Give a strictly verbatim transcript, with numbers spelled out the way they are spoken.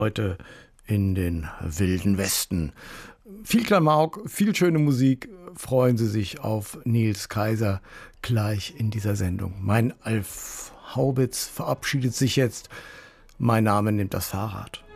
Heute in den wilden Westen. Viel Klamauk, viel schöne Musik. Freuen Sie sich auf Nils Kaiser gleich in dieser Sendung. Mein Alf Haubitz verabschiedet sich jetzt. Mein Name nimmt das Fahrrad.